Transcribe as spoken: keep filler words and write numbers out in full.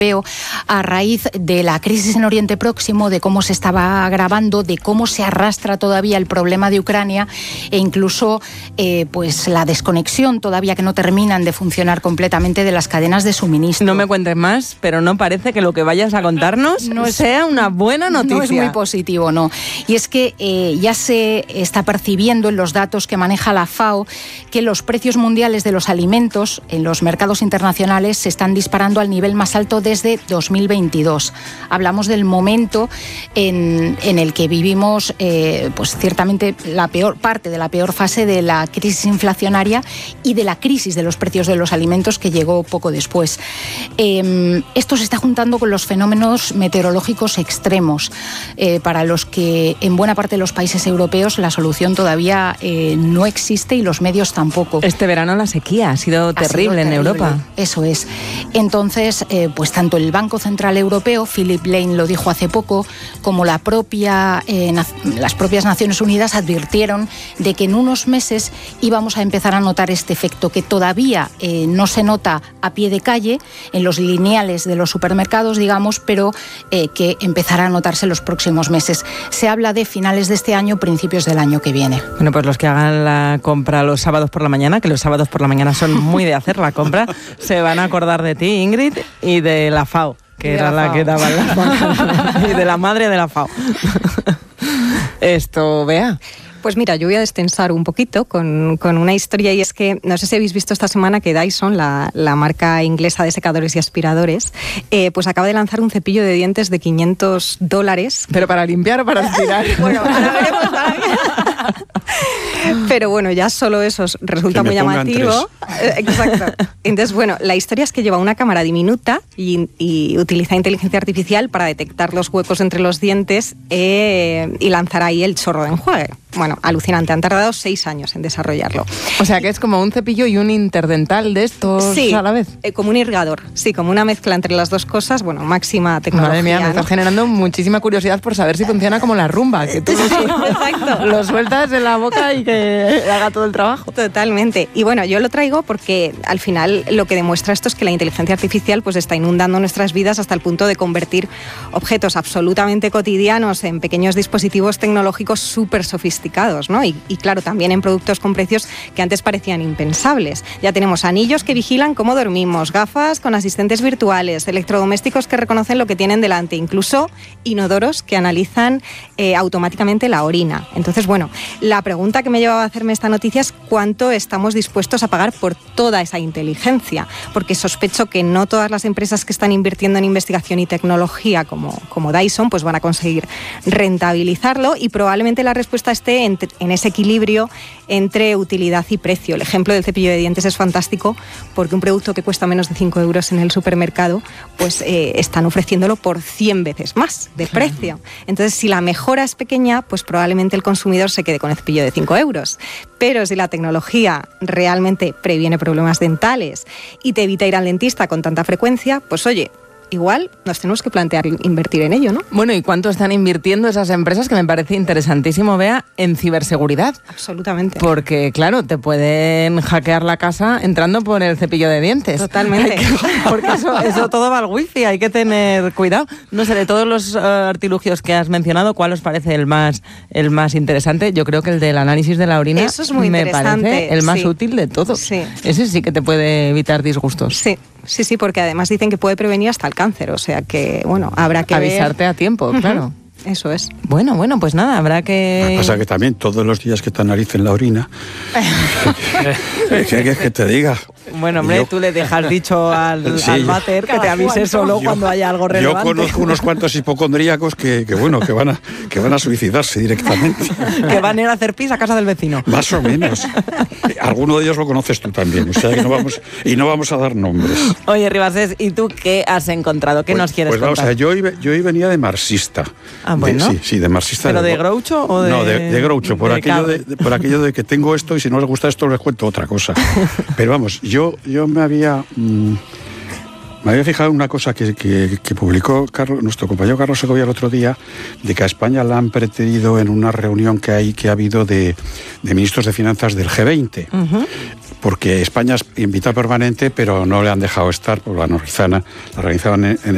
a raíz de la crisis en Oriente Próximo, de cómo se estaba agravando, de cómo se arrastra todavía el problema de Ucrania e incluso eh, pues la desconexión todavía que no terminan de funcionar completamente de las cadenas de suministro. No me cuentes más, pero no parece que lo que vayas a contarnos no es, sea una buena noticia. No es muy positivo, no. Y es que eh, ya se está percibiendo en los datos que maneja la FAO que los precios mundiales de los alimentos en los mercados internacionales se están disparando al nivel más alto de desde dos mil veintidós. Hablamos del momento en, en el que vivimos, eh, pues ciertamente la peor parte de la peor fase de la crisis inflacionaria y de la crisis de los precios de los alimentos que llegó poco después. Eh, esto se está juntando con los fenómenos meteorológicos extremos, eh, para los que en buena parte de los países europeos la solución todavía eh, no existe y los medios tampoco. Este verano la sequía ha sido ha terrible, sido en terrible. Europa. Eso es. Entonces, eh, pues tanto el Banco Central Europeo, Philip Lane lo dijo hace poco, como la propia, eh, las propias Naciones Unidas advirtieron de que en unos meses íbamos a empezar a notar este efecto que todavía eh, no se nota a pie de calle, en los lineales de los supermercados, digamos, pero eh, que empezará a notarse en los próximos meses. Se habla de finales de este año, principios del año que viene. Bueno, pues los que hagan la compra los sábados por la mañana, que los sábados por la mañana son muy de hacer la compra, se van a acordar de ti, Ingrid, y de la FAO, que era la, la que daba la y de la madre de la FAO. Esto, Bea. Pues mira, yo voy a destensar un poquito con, con una historia, y es que no sé si habéis visto esta semana que Dyson, la, la marca inglesa de secadores y aspiradores, eh, pues acaba de lanzar un cepillo de dientes de quinientos dólares. ¿Pero para limpiar o para aspirar? Bueno, ahora veremos también. Pero bueno, ya solo eso resulta muy llamativo. Exacto. Entonces, bueno, la historia es que lleva una cámara diminuta y, y utiliza inteligencia artificial para detectar los huecos entre los dientes eh, y lanzar ahí el chorro de enjuague. Bueno, alucinante. Han tardado seis años en desarrollarlo. O sea, que es como un cepillo y un interdental de estos sí, a la vez. Eh, como un irrigador. Sí, como una mezcla entre las dos cosas. Bueno, máxima tecnología. Madre mía, me ¿no? estás generando muchísima curiosidad por saber si funciona como la rumba, que tú sí, lo, exacto. lo sueltas en la boca y que haga todo el trabajo. Totalmente. Y bueno, yo lo traigo porque al final lo que demuestra esto es que la inteligencia artificial pues está inundando nuestras vidas hasta el punto de convertir objetos absolutamente cotidianos en pequeños dispositivos tecnológicos súper sofisticados, ¿no? Y, y claro, también en productos con precios que antes parecían impensables. Ya tenemos anillos que vigilan cómo dormimos, gafas con asistentes virtuales, electrodomésticos que reconocen lo que tienen delante, incluso inodoros que analizan eh, automáticamente la orina. Entonces, bueno, la pregunta que me llevaba a hacerme esta noticia es cuánto estamos dispuestos a pagar por toda esa inteligencia, porque sospecho que no todas las empresas que están invirtiendo en investigación y tecnología como, como Dyson pues van a conseguir rentabilizarlo, y probablemente la respuesta esté en, en ese equilibrio entre utilidad y precio. El ejemplo del cepillo de dientes es fantástico porque un producto que cuesta menos de cinco euros en el supermercado pues eh, están ofreciéndolo por cien veces más de precio. Entonces, si la mejora es pequeña, pues probablemente el consumidor se quede con el cepillo de cinco euros. Pero si la tecnología realmente previene problemas dentales y te evita ir al dentista con tanta frecuencia, pues oye, igual nos tenemos que plantear invertir en ello, ¿no? Bueno, ¿y cuánto están invirtiendo esas empresas? Que me parece interesantísimo, Bea, en ciberseguridad. Absolutamente. Porque, claro, te pueden hackear la casa entrando por el cepillo de dientes. Totalmente. Que, porque eso, eso todo va al wifi, hay que tener cuidado. No sé, de todos los uh, artilugios que has mencionado, ¿cuál os parece el más, el más interesante? Yo creo que el del análisis de la orina eso es muy me interesante, parece el más sí. útil de todos. Sí. Ese sí que te puede evitar disgustos. Sí. Sí, sí, porque además dicen que puede prevenir hasta el cáncer, o sea que, bueno, habrá que avisarte ver. a tiempo, claro. Eso es. Bueno, bueno, pues nada, habrá que... Lo que pasa es que también todos los días que te analicen la orina, ¿qué quieres que te diga? Bueno, hombre, yo, tú le dejas dicho al, sí, al váter que te avise solo yo, cuando haya algo relevante. Yo conozco unos cuantos hipocondríacos que, que bueno, que van, a, que van a suicidarse directamente. Que van a ir a hacer pis a casa del vecino. Más o menos. Alguno de ellos lo conoces tú también, o sea que no vamos, y no vamos a dar nombres. Oye, Ribasés, ¿y tú qué has encontrado? ¿Qué pues, nos quieres pues vamos contar? a ver, yo hoy, yo hoy venía de marxista. Ah, bueno. De, sí, sí, de marxista. ¿Pero de, de Groucho o de...? No, de, de Groucho, por, de aquello de, de, por aquello de que tengo esto y si no les gusta esto les cuento otra cosa. Pero vamos, yo, yo me había... Mmm, me había fijado en una cosa que, que, que publicó Carlos, nuestro compañero Carlos Segovia el otro día, de que a España la han pretendido en una reunión que, hay, que ha habido de, de ministros de finanzas del G veinte. Uh-huh. Porque España es invitada permanente, pero no le han dejado estar, porque la organizaban, la organizaban en, en